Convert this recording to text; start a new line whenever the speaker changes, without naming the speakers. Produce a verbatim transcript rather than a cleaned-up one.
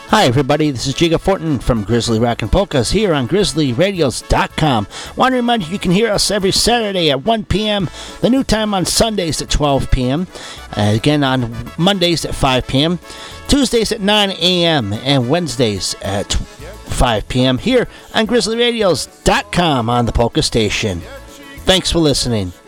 Hi everybody, this is Jiga Fortin from Grizzly Rock and Polkas here on Grizzly Radios dot com. Want to remind you you can hear us every Saturday at one p.m., the new time on Sundays at twelve p.m., uh, again on Mondays at five p.m., Tuesdays at nine a.m., and Wednesdays at five p.m. here on Grizzly Radios dot com on the Polka Station. Thanks for listening.